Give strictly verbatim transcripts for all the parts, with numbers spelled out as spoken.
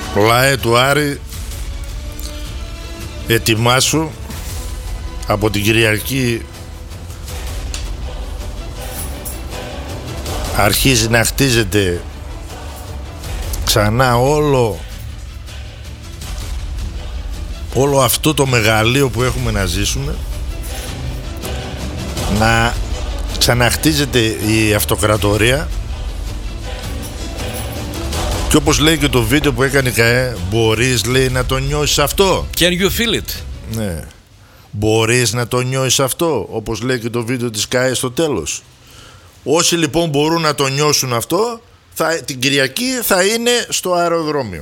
Λαέ του Άρη, ετοιμάσου, από την Κυριακή αρχίζει να χτίζεται ξανά όλο όλο αυτό το μεγαλείο που έχουμε να ζήσουμε, να ξαναχτίζεται η αυτοκρατορία. Και όπως λέει και το βίντεο που έκανε η ΚΑΕ, μπορείς, λέει, να το νιώσεις αυτό. Can you feel it? Ναι. Μπορείς να το νιώσεις αυτό, όπως λέει και το βίντεο της ΚΑΕ στο τέλος. Όσοι λοιπόν μπορούν να το νιώσουν αυτό, θα, την Κυριακή θα είναι στο αεροδρόμιο.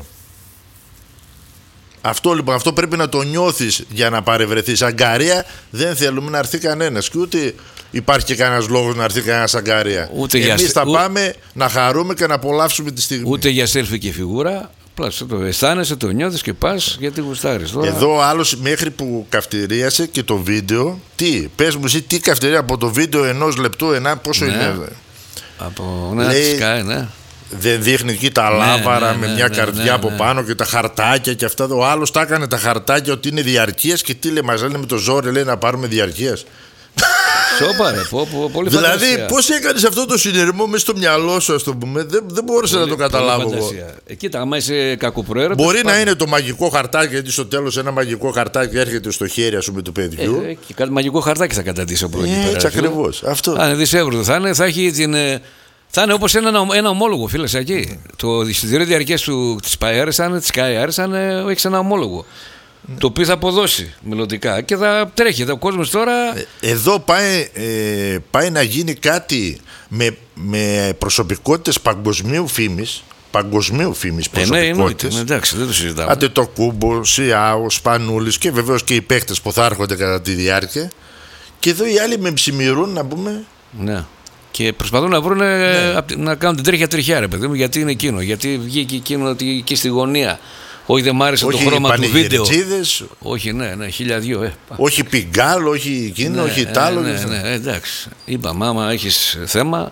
Αυτό λοιπόν, αυτό πρέπει να το νιώθεις για να παρευρεθείς. Αγκαρία δεν θέλουμε να έρθει κανένας, και ούτε υπάρχει και κανένας λόγος να έρθει κανένας αγκαρία. Εμείς θα ου... πάμε να χαρούμε και να απολαύσουμε τη στιγμή. Ούτε για selfie και φιγούρα. Απλά το αισθάνεσαι, το νιώθεις και πας γιατί γουστάρεις. Τώρα... Εδώ άλλος μέχρι που καυτηρίασε και το βίντεο. Τι, πες μου εσύ, τι καυτηρία από το βίντεο ενός λεπτού, ενά, πόσο ναι. είναι. Από ναι, λέει, σκάει, ναι. Δεν δείχνει εκεί τα ναι, λάβαρα ναι, με μια ναι, καρδιά ναι, ναι, από πάνω και τα χαρτάκια και αυτά. Ο άλλος τα έκανε τα χαρτάκια ότι είναι διαρκείας και τι λέει, μας λένε με το ζόρι, λέει να πάρουμε διαρκείας. Σώπα ρε, πω, πω, πολύ δηλαδή φαντασία. Πώς έκανες αυτό το συνειρμό μέσα στο μυαλό σου, ας το πούμε. Δεν, δεν μπόρεσα να το καταλάβω εγώ. Ε, κοίτα, άμα είσαι κακοπροαίρετος. Μπορεί να είναι το μαγικό χαρτάκι, γιατί στο τέλος ένα μαγικό χαρτάκι έρχεται στο χέρι, ας πούμε, του παιδιού. Ε, και κάτι μαγικό χαρτάκι θα κατατήσει ο πρώτος. Ε, έτσι ακριβώς. Αυτό. Αν είναι δισεύρου, θα, είναι, θα έχει την. Θα είναι όπως ένα, ένα ομόλογο, φίλε, εκεί. Mm. Το εισιτήριο διαρκείας του της ΠΑΕΡΣΑΝ, της ΚΑΕΡΣΑΝ, έχεις ένα ομόλογο. Το οποίο θα αποδώσει μελλοντικά και θα τρέχει. Ο κόσμος τώρα. Εδώ πάει, ε, πάει να γίνει κάτι με, με προσωπικότητες παγκοσμίου φήμης. Παγκοσμίου φήμης προσωπικότητες. Ε, ναι, εντάξει, δεν το συζητάμε. Αντετοκούμπο, Σιάο, Σπανούλης και βεβαίως και οι παίχτες που θα έρχονται κατά τη διάρκεια. Και εδώ οι άλλοι με ψημιρούν, να πούμε. Ναι. Και προσπαθούν να βρουν ναι. να κάνουν την τρίχια τριχιά, ρε παιδί μου, γιατί είναι εκείνο. Γιατί βγήκε εκείνο εκεί στη γωνία. Όχι, δεν μ' άρεσε όχι το χρώμα του βίντεο. Όχι, ναι, ναι, χίλια δυο. Ε. Όχι πιγκάλ, όχι εκείνο, ναι, όχι τάλο. Ναι, ναι, ναι, εντάξει. Είπαμε, άμα έχεις θέμα.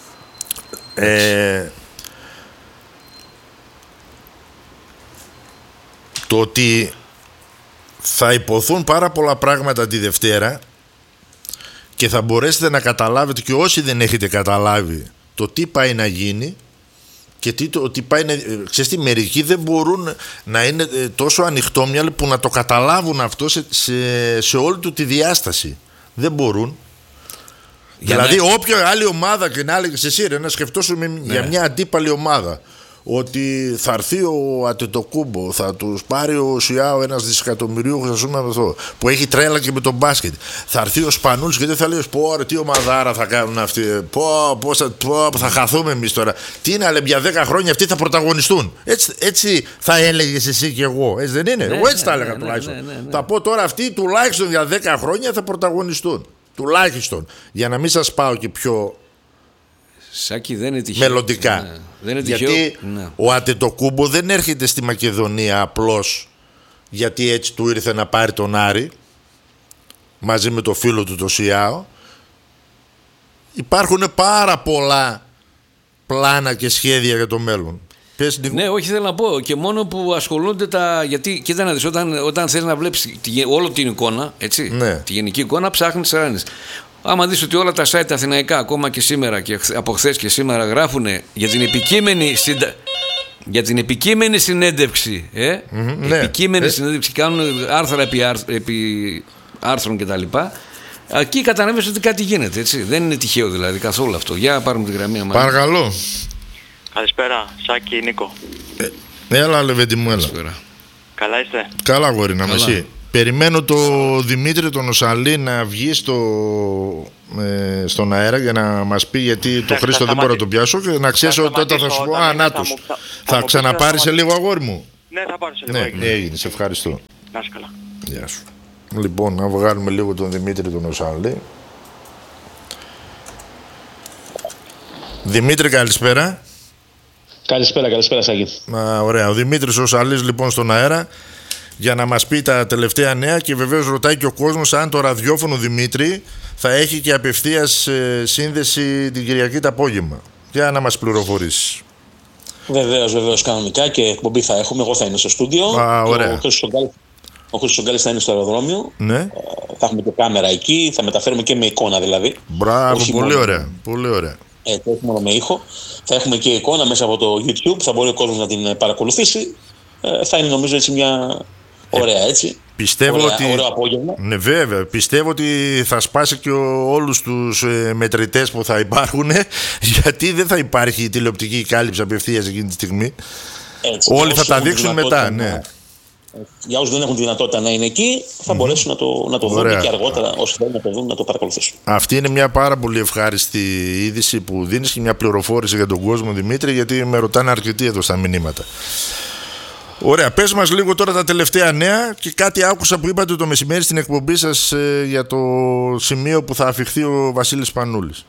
Ε, το ότι θα υποθούν πάρα πολλά πράγματα τη Δευτέρα και θα μπορέσετε να καταλάβετε, και όσοι δεν έχετε καταλάβει το τι πάει να γίνει. Και τι, το, τι πάει να, ξέρεις τι, μερικοί δεν μπορούν να είναι τόσο ανοιχτόμυαλοι που να το καταλάβουν αυτό σε, σε, σε όλη του τη διάσταση. Δεν μπορούν. Για δηλαδή να... όποια άλλη ομάδα και να έλεγες εσύ ρε, να σκεφτόσουμε ναι. για μια αντίπαλη ομάδα ότι θα έρθει ο Αντετοκούμπο, θα τους πάρει ο Σιάο ένας δισεκατομμυρίουχος, ας πούμε, αυτό, που έχει τρέλα και με τον μπάσκετ. Θα έρθει ο Σπανούλης και δεν θα λέει πω ρε τι ομαδάρα θα κάνουν αυτοί, πω, πω, θα, πω θα χαθούμε εμείς τώρα. Τι είναι, αλλά για δέκα χρόνια αυτοί θα πρωταγωνιστούν. Έτσι, έτσι θα έλεγες εσύ και εγώ, έτσι δεν είναι? Ναι, εγώ έτσι ναι, τα έλεγα ναι, τουλάχιστον. ναι, ναι, ναι. Θα πω τώρα αυτοί τουλάχιστον για δέκα χρόνια θα πρωταγωνιστούν. Τουλάχιστον. Για να μην σας πάω και πιο... Σάκη, δεν είναι τυχαίο. Μελλοντικά. Ναι, δεν είναι τυχαίο. Γιατί ναι. ο Αντετοκούμπο δεν έρχεται στη Μακεδονία απλώς γιατί έτσι του ήρθε να πάρει τον Άρη μαζί με το φίλο του το Σιάο. Υπάρχουν πάρα πολλά πλάνα και σχέδια για το μέλλον. Πες, ναι, όχι, θέλω να πω. Και μόνο που ασχολούνται τα. Γιατί κοίτα να δεις, όταν, όταν θέλεις να βλέπεις όλη την εικόνα, έτσι, ναι. τη γενική εικόνα, ψάχνεις ράνεις. Άμα δεις ότι όλα τα site αθηναϊκά ακόμα και σήμερα και από χθες και σήμερα γράφουν για την επικείμενη, συντα... για την επικείμενη συνέντευξη, ε? mm-hmm, ναι. επικείμενη ε? συνέντευξη, κάνουν άρθρα επί, άρθ... επί άρθρων κτλ. Εκεί κατανέμεσαι ότι κάτι γίνεται, έτσι. Δεν είναι τυχαίο δηλαδή καθόλου αυτό. Για να πάρουμε τη γραμμή μας. Παρακαλώ. Καλησπέρα, Σάκη, Νίκο. Ε, έλα Λεβέντη μου, έλα. Καλά είστε? Καλά γόρι, να με εσύ. Περιμένω το Δημήτρη τον Οσαλή να βγει στο, ε, στον αέρα για να μας πει, γιατί το Χρήστο δεν μπορώ να τον πιάσω και να ξέρεις ότι όταν θα σου πω «Α, να τους, θα, θα, θα ξαναπάρει σε λίγο αγόρι μου». Ναι, θα πάρω σε λίγο. Ναι, έγινε, σε ευχαριστώ. Να είσαι καλά. Γεια σου. Λοιπόν, να βγάλουμε λίγο τον Δημήτρη τον Οσαλή. Δημήτρη, καλησπέρα. Καλησπέρα, καλησπέρα Σάκη. Α, ωραία, ο Δημήτρης Οσαλής λοιπόν στον αέρα για να μας πει τα τελευταία νέα, και βεβαίως ρωτάει και ο κόσμος αν το ραδιόφωνο, Δημήτρη, θα έχει και απευθείας ε, σύνδεση την Κυριακή το απόγευμα. Για να μας πληροφορήσεις. Βεβαίως, βεβαίως, κανονικά και εκπομπή θα έχουμε. Εγώ θα είμαι στο στούντιο. Α, ωραία. Ο Χρήστος Ογκάλης θα είναι στο αεροδρόμιο. Ναι. Ε, θα έχουμε και κάμερα εκεί. Θα μεταφέρουμε και με εικόνα δηλαδή. Μπράβο, όχι πολύ μόνο, ωραία. Πολύ ωραία. Ε, όχι μόνο με ήχο. Θα έχουμε και εικόνα μέσα από το YouTube. Θα μπορεί ο κόσμος να την παρακολουθήσει. Ε, θα είναι νομίζω έτσι μια ωραία έτσι. Πιστεύω ωραία, ότι. Ωραίο απόγευμα. Ναι, βέβαια. Πιστεύω ότι θα σπάσει και όλους τους ε, μετρητές που θα υπάρχουν, γιατί δεν θα υπάρχει τηλεοπτική κάλυψη απευθείας εκείνη τη στιγμή. Έτσι, όλοι θα τα δείξουν μετά, ναι. Να... Για όσους δεν έχουν τη δυνατότητα να είναι εκεί, θα mm-hmm. μπορέσουν να το, να το δουν και αργότερα, όσοι θέλουν να το δουν, να το παρακολουθήσουν. Αυτή είναι μια πάρα πολύ ευχάριστη είδηση που δίνεις και μια πληροφόρηση για τον κόσμο, Δημήτρη, γιατί με ρωτάνε αρκετοί εδώ στα μηνύματα. Ωραία, πες μας λίγο τώρα τα τελευταία νέα και κάτι άκουσα που είπατε το μεσημέρι στην εκπομπή σας ε, για το σημείο που θα αφιχθεί ο Βασίλης Σπανούλης.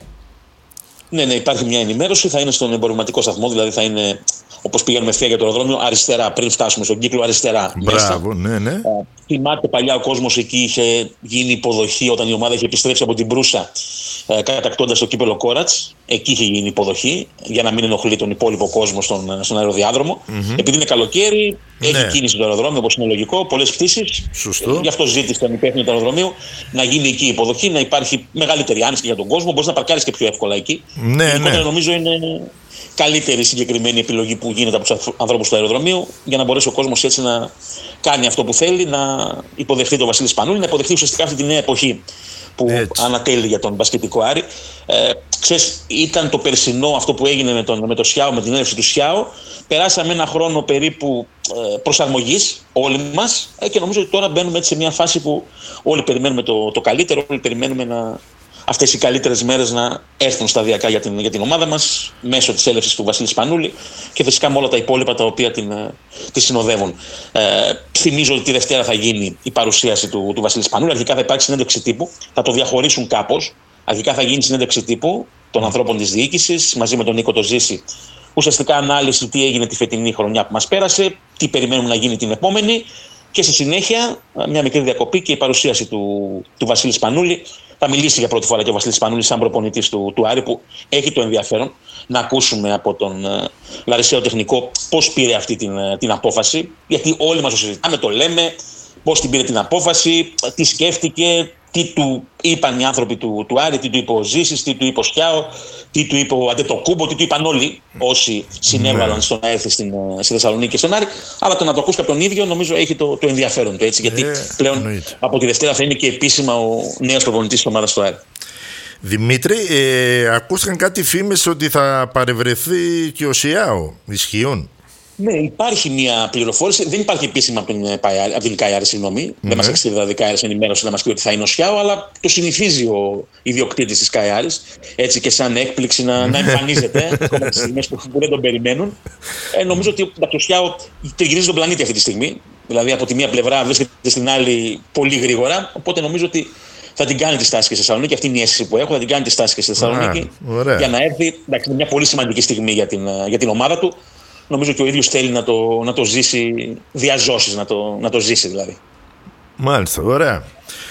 Ναι, ναι, υπάρχει μια ενημέρωση, θα είναι στον εμπορευματικό σταθμό, δηλαδή θα είναι όπως πηγαίνουμε ευθεία για το αεροδρόμιο, αριστερά, πριν φτάσουμε στον κύκλο αριστερά. Μπράβο, ναι, ναι. Θυμάται παλιά ο κόσμος εκεί είχε γίνει υποδοχή όταν η ομάδα είχε επιστρέψει από την Προύσα, ε, κατακτώντας το κύπελο Κόρατς. Εκεί είχε γίνει υποδοχή για να μην ενοχλεί τον υπόλοιπο κόσμο στον, στον αεροδιάδρομο. Mm-hmm. Επειδή είναι καλοκαίρι, ναι. Έχει κίνηση στο αεροδρόμιο όπως είναι λογικό, πολλές πτήσεις. Σωστό. Ε, γι' αυτό ζήτησαν οι υπεύθυνοι του αεροδρομίου να γίνει εκεί υποδοχή, να υπάρχει μεγαλύτερη άνεση για τον κόσμο. Μπορείς να παρκάρεις και πιο εύκολα εκεί. Ναι, ναι. Νομίζω είναι καλύτερη συγκεκριμένη επιλογή που γίνεται από τους ανθρώπους του αεροδρομίου για να μπορέσει ο κόσμος έτσι να κάνει αυτό που θέλει, να υποδεχτεί τον Βασίλη Σπανούλη, να υποδεχτεί ουσιαστικά αυτή τη νέα εποχή που έτσι ανατέλει για τον μπασκετικό Άρη. Ε, ξέρεις, ήταν το περσινό αυτό που έγινε με τον, με τον Σιάο, με την έλευση του Σιάο. Περάσαμε ένα χρόνο περίπου ε, προσαρμογής όλοι μας ε, και νομίζω ότι τώρα μπαίνουμε έτσι σε μια φάση που όλοι περιμένουμε το, το καλύτερο, όλοι περιμένουμε να, αυτές οι καλύτερες μέρες να έρθουν σταδιακά για την, για την ομάδα μας μέσω της έλευσης του Βασίλη Σπανούλη και φυσικά με όλα τα υπόλοιπα τα οποία την, τη συνοδεύουν. Ε, θυμίζω ότι τη Δευτέρα θα γίνει η παρουσίαση του, του Βασίλη Σπανούλη. Αρχικά θα υπάρξει συνέντευξη τύπου, θα το διαχωρίσουν κάπως. Αρχικά θα γίνει συνέντευξη τύπου των ανθρώπων της διοίκησης μαζί με τον Νίκο το Ζήση. Ουσιαστικά ανάλυση τι έγινε τη φετινή χρονιά που μας πέρασε, τι περιμένουμε να γίνει την επόμενη και στη συνέχεια μια μικρή διακοπή και η παρουσίαση του, του Βασίλη Σπανούλη. Θα μιλήσει για πρώτη φορά και ο Βασίλης Σπανούλης σαν προπονητής του, του Άρη που έχει το ενδιαφέρον να ακούσουμε από τον uh, Λαρισαίο τεχνικό πώς πήρε αυτή την, uh, την απόφαση. Γιατί όλοι μας το συζητάμε, το λέμε, πώς την πήρε την απόφαση, τι σκέφτηκε, τι του είπαν οι άνθρωποι του, του Άρη, τι του είπε ο Ζήσης, τι του είπε ο Σιάο, τι του είπε ο Αντετοκούμπο, τι του είπαν όλοι όσοι συνέβαλαν στο να έρθει στην, στη Θεσσαλονίκη και στον Άρη. Αλλά το να το ακούσει από τον ίδιο νομίζω έχει το, το ενδιαφέρον του έτσι, γιατί ε, πλέον εννοείται. Από τη Δευτέρα θα είναι και επίσημα ο νέος προπονητής της ομάδας του Άρη. Δημήτρη, ε, ακούστηκαν κάτι φήμες ότι θα παρευρεθεί και ο Σιάο. Ισχύουν? Ναι, υπάρχει μια πληροφόρηση. Δεν υπάρχει επίσημα από την, από την ΚΑΙΑΡ, συγγνώμη. Mm-hmm. Δεν μας έχει στείλει δηλαδή ΚΑΙΑΡ ενημέρωση να μας πει ότι θα είναι ο Σιάο, αλλά το συνηθίζει ο ιδιοκτήτης της ΚΑΙΑΡ, έτσι και σαν έκπληξη να, να εμφανίζεται ακόμα τις στιγμές που, που δεν τον περιμένουν. Ε, νομίζω ότι ο Σιάο τριγυρίζει τον πλανήτη αυτή τη στιγμή. Δηλαδή από τη μία πλευρά βρίσκεται στην άλλη πολύ γρήγορα. Οπότε νομίζω ότι θα την κάνει τη στάση και στη Θεσσαλονίκη. Αυτή είναι η αίσθηση που έχω. Θα την κάνει τη στάση και στη Θεσσαλονίκη yeah, για να έρθει. Εντάξει, μια πολύ σημαντική στιγμή για την, για την ομάδα του. Νομίζω και ο ίδιος θέλει να το, να το ζήσει διαζώσεις, να το, να το ζήσει δηλαδή. Μάλιστα, ωραία.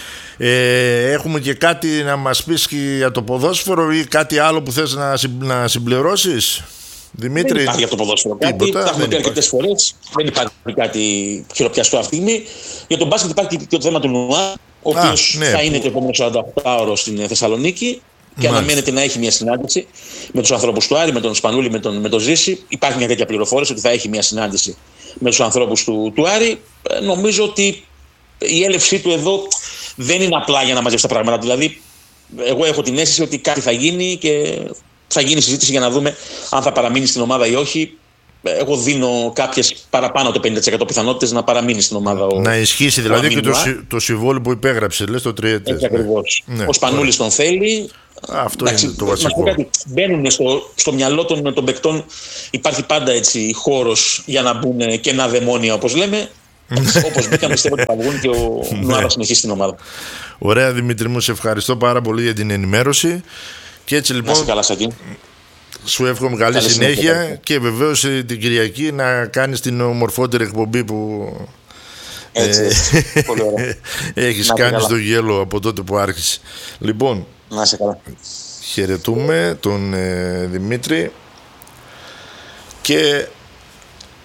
Ε, έχουμε και κάτι να μας πεις για το ποδόσφαιρο ή κάτι άλλο που θες να, να συμπληρώσεις, Δημήτρη? Δεν υπάρχει για το ποδόσφαιρο κάτι, τίποτα, τα έχουμε πει αρκετές φορές. Δεν υπάρχει κάτι χειροπιαστό αυτή τη στιγμή. Για τον μπάσκετ υπάρχει και το θέμα του Νουά, ο οποίος ναι, θα που... είναι το επόμενο σαράντα οκτώ ώρο στην Θεσσαλονίκη. Και μάλιστα αναμένεται να έχει μια συνάντηση με τους ανθρώπους του Άρη, με τον Σπανούλη, με τον, με τον Ζήση. Υπάρχει μια τέτοια πληροφόρηση ότι θα έχει μια συνάντηση με τους ανθρώπους του, του Άρη. Ε, νομίζω ότι η έλευσή του εδώ δεν είναι απλά για να μαζέψει τα πράγματα. Δηλαδή, εγώ έχω την αίσθηση ότι κάτι θα γίνει και θα γίνει συζήτηση για να δούμε αν θα παραμείνει στην ομάδα ή όχι. Εγώ δίνω κάποιες παραπάνω το πενήντα τοις εκατό πιθανότητες να παραμείνει στην ομάδα. Ο, να ισχύσει δηλαδή και το, το συμβόλαιο που υπέγραψε, λες, το τριετές. Έτσι ακριβώς. Ναι. Ο Σπανούλης τον θέλει. Αυτό εντάξει, είναι το βασικό. Κάτι, μπαίνουν στο, στο μυαλό των, των παικτών, υπάρχει πάντα έτσι χώρος για να μπουν και ένα δαιμόνια, όπως λέμε. Όπως μπήκαν, πιστεύω ότι θα βγουν και ο Νουάρα συνεχίσει στην ομάδα. Ωραία, Δημήτρη μου, σε ευχαριστώ πάρα πολύ για την ενημέρωση. Και έτσι λοιπόν. Να είσαι καλά, Σάκη. Σου εύχομαι καλή, καλή συνέχεια, συνέχεια και βεβαίως την Κυριακή να κάνεις την ομορφότερη εκπομπή που έτσι, ε, έτσι. Πολύ ωραία. έχεις να κάνει στο γέλο από τότε που άρχισε. Λοιπόν, να είσαι καλά. Χαιρετούμε τον ε, Δημήτρη και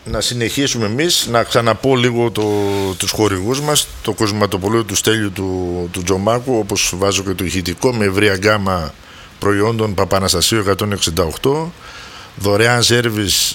να συνεχίσουμε εμείς. Να ξαναπώ λίγο το, τους χορηγούς μας. Το κοσματοπωλείο του Στέλιου του, του Τζομάκου, όπως βάζω και το ηχητικό, με ευρεία γκάμα προϊόντων Παπαναστασίου εκατόν εξήντα οκτώ. Δωρεάν σέρβις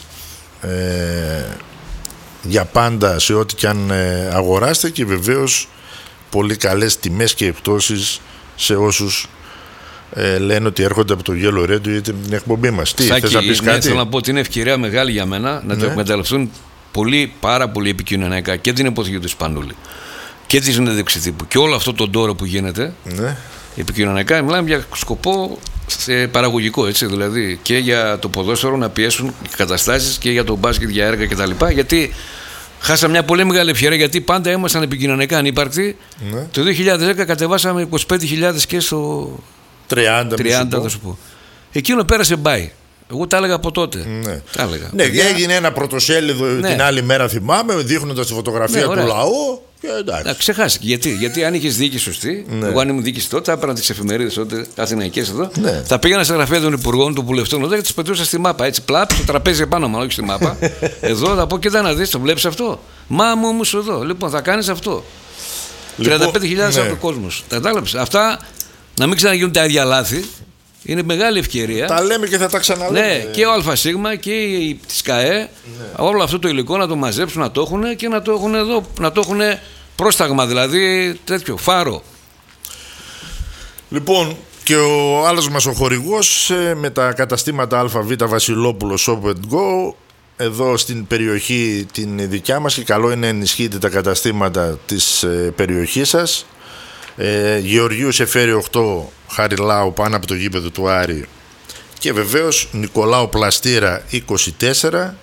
ε, για πάντα σε ό,τι και αν ε, αγοράστε, και βεβαίως πολύ καλές τιμές και εκπτώσεις σε όσους ε, λένε ότι έρχονται από το Yellow Radio ή την εκπομπή μας. Τι, Σάκη, θες να πεις ναι, κάτι? θέλω να πω ότι είναι ευκαιρία μεγάλη για μένα να ναι. το εκμεταλλευτούν πολύ, πάρα πολύ επικοινωνιακά και την υποθήκη του Σπανούλη και τη συνέντευξη τύπου και όλο αυτό το ντόρο που γίνεται. Ναι. Επικοινωνιακά μιλάμε για σκοπό σε παραγωγικό, έτσι, δηλαδή και για το ποδόσφαιρο να πιέσουν καταστάσεις και για το μπάσκετ, για έργα κτλ. Γιατί χάσαμε μια πολύ μεγάλη ευκαιρία, γιατί πάντα ήμασταν επικοινωνιακά ανύπαρκτοι. Ναι. Το δύο χιλιάδες δέκα κατεβάσαμε είκοσι πέντε χιλιάδες και στο τριάντα, τριάντα θα σου πω. Εκείνο πέρασε μπάι. Εγώ τα έλεγα από τότε. Ναι, τα έλεγα. Ναι, για... έγινε ένα πρωτοσέλιδο ναι. την άλλη μέρα, θυμάμαι, δείχνοντας τη φωτογραφία ναι, του λαού. Και εντάξει. Να ξεχάσει. Γιατί, γιατί αν είχε δίκη σωστή, ναι. εγώ αν ήμουν δίκη τότε, θα έπαιρνα τις εφημερίδες τότε, αθηναϊκές εδώ, ναι. θα πήγαινα στα γραφεία των υπουργών, των βουλευτών εδώ και τις πετούσα στη μάπα. Έτσι, πλάπ, στο τραπέζι επάνω, μάλλον όχι στη μάπα. Εδώ θα πω, κοίτα να δεις, το βλέπεις αυτό. Μα μου όμως εδώ. Λοιπόν, θα κάνεις αυτό. Λοιπόν, τριάντα πέντε χιλιάδες ναι. από τον κόσμο. Τα κατάλαβες. Αυτά να μην ξαναγίνουν τα ίδια λάθη. Είναι μεγάλη ευκαιρία. Τα λέμε και θα τα ξαναλέμε. Ναι, και ο ΑΣ και η ΣΚΑΕ, ναι. όλο αυτό το υλικό να το μαζέψουν, να το έχουν και να το έχουν εδώ, να το έχουν πρόσταγμα, δηλαδή τέτοιο φάρο. Λοιπόν, και ο άλλος μας ο χορηγός με τα καταστήματα ΑΒ Βασιλόπουλος Shop and Go εδώ στην περιοχή την δικιά μας, και καλό είναι να ενισχύετε τα καταστήματα της περιοχής σας. Ε, Γεωργίου Σεφέρι οκτώ, Χαριλάου, πάνω από το γήπεδο του Άρη, και βεβαίως Νικολάου Πλαστήρα είκοσι τέσσερα,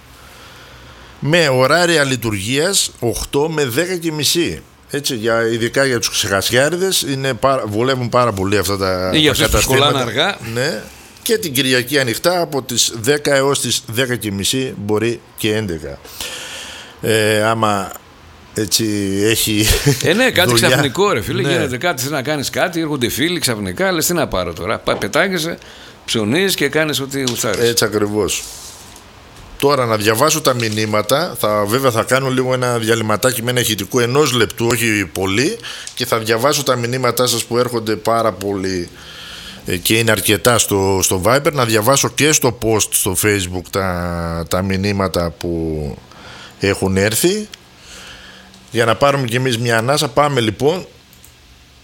με ωράρια λειτουργίας οκτώ με δέκα και μισή. Έτσι, για, ειδικά για τους ξεχασιάριδες είναι, βολεύουν πάρα πολύ αυτά τα, για τα καταστήματα. Αργά. Ναι, και την Κυριακή ανοιχτά από τις δέκα έως τις δέκα και μισή, μπορεί και έντεκα. Ε, άμα έτσι έχει. Ε, ναι, κάτι δουλειά. Ξαφνικό, ρε φίλε. Ναι. Γίνεται κάτι, θες να κάνεις κάτι, έρχονται φίλοι ξαφνικά, λες τι να πάρω τώρα. Πετάγεσαι, ψωνίζεις και κάνεις ό,τι γουστάρεις. Έτσι ακριβώς. Τώρα να διαβάσω τα μηνύματα. Θα, βέβαια θα κάνω λίγο ένα διαλυματάκι με ένα ηχητικό ενός λεπτού, όχι πολύ, και θα διαβάσω τα μηνύματά σας που έρχονται πάρα πολύ και είναι αρκετά στο, στο Viber. Να διαβάσω και στο post στο Facebook τα, τα μηνύματα που έχουν έρθει, για να πάρουμε κι εμείς μια ανάσα. Πάμε λοιπόν.